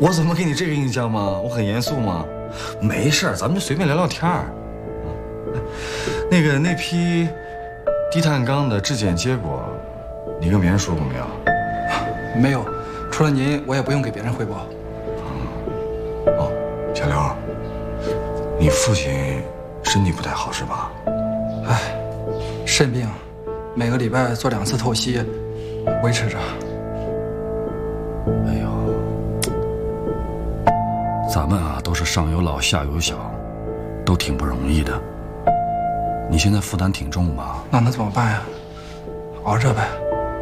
我怎么给你这个印象吗？我很严肃吗？没事儿，咱们就随便聊聊天儿。那批低碳钢的质检结果，你跟别人说过没有？ 没有，除了您，我也不用给别人汇报。 哦，小刘，你父亲身体不太好是吧？ 哎，肾病，每个礼拜做2次透析，维持着。 哎呦，咱们啊都是上有老下有小，都挺不容易的。你现在负担挺重吧？ 那能怎么办呀？熬着呗。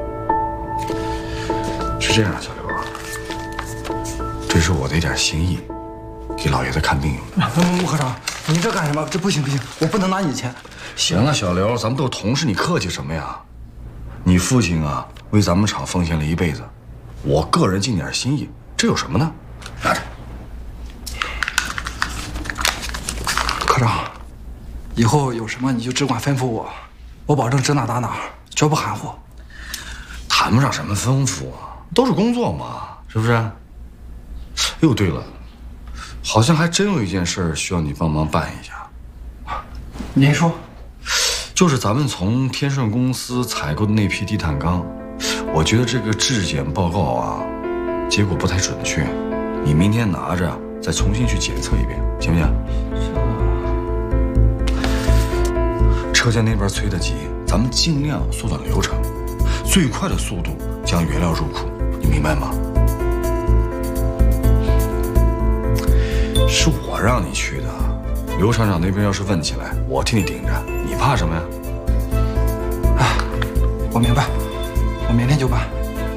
是这样，小刘啊，这是我的一点心意，给老爷子看病用的。 穆科长，你这干什么？这不行不行，我不能拿你的钱。 行了，小刘，咱们都是同事，你客气什么呀？你父亲啊，为咱们厂奉献了一辈子，我个人尽点心意，这有什么呢？拿着。 科长，以后有什么你就只管吩咐我，我保证指哪打哪，绝不含糊。 谈不上什么吩咐啊，都是工作嘛，是不是？哎呦，对了，好像还真有一件事需要你帮忙办一下。 您说。 就是咱们从天顺公司采购的那批低碳钢，我觉得这个质检报告啊，结果不太准确，你明天拿着再重新去检测一遍，行不行？车间那边催得急，咱们尽量缩短流程，最快的速度将原料入库，你明白吗？是我让你去的，刘厂长那边要是问起来，我替你顶着，你怕什么呀？ 哎，我明白，我明天就办。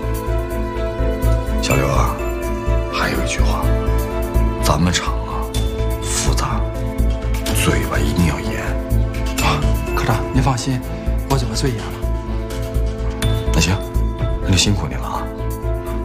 小刘啊，还有一句话，咱们厂啊复杂，嘴巴一定要严。 啊，科长您放心，我嘴巴最严了。 那行，那就辛苦你了啊。